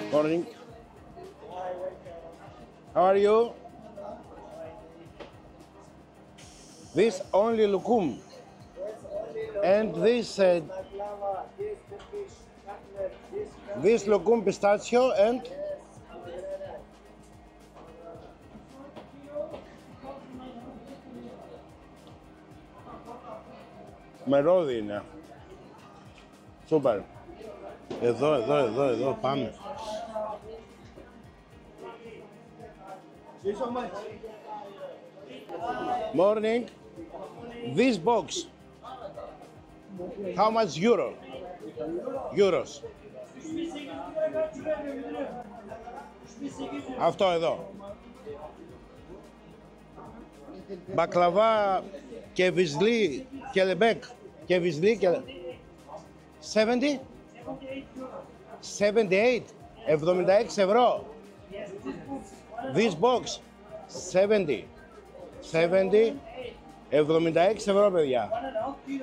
Morning. How are you? This only lukum. And this this lukum pistachio and με ρόδι είναι. Σούπερ. Εδώ, πάμε. Morning. This box. How much euro? Euros. Αυτό εδώ. Μπακλαβά και βυσλί και λεμπέκ. Και βυσλί και... 70? 78? 76 ευρώ. This box. 70. 76 ευρώ, παιδιά.